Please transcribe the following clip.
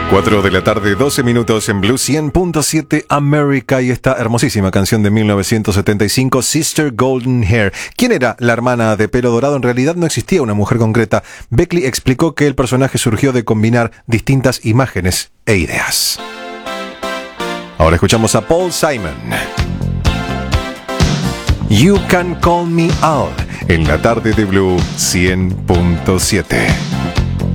4 de la tarde, 12 minutos en Blue 100.7 America y esta hermosísima canción de 1975, Sister Golden Hair. ¿Quién era la hermana de pelo dorado? En realidad no existía una mujer concreta. Beckley explicó que el personaje surgió de combinar distintas imágenes e ideas. Ahora escuchamos a Paul Simon. You Can Call Me Al en la tarde de Blue 100.7.